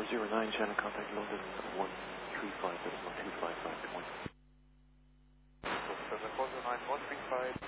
409, channel contact London 135, 255, point. 409, 135.